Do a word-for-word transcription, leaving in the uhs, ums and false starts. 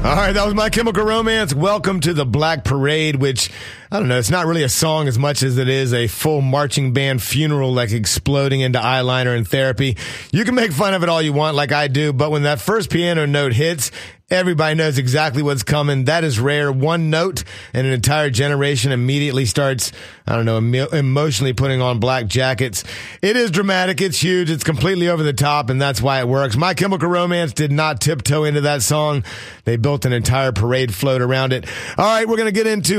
All right, that was My Chemical Romance. Welcome to the Black Parade, which, I don't know, it's not really a song as much as it is a full marching band funeral, like exploding into eyeliner and therapy. You can make fun of it all you want, like I do, but when that first piano note hits, everybody knows exactly what's coming. That is rare. One note and an entire generation immediately starts, I don't know, emo- emotionally putting on black jackets. It is dramatic. It's huge. It's completely over the top, and that's why it works. My Chemical Romance did not tiptoe into that song. They built an entire parade float around it. All right, we're going to get into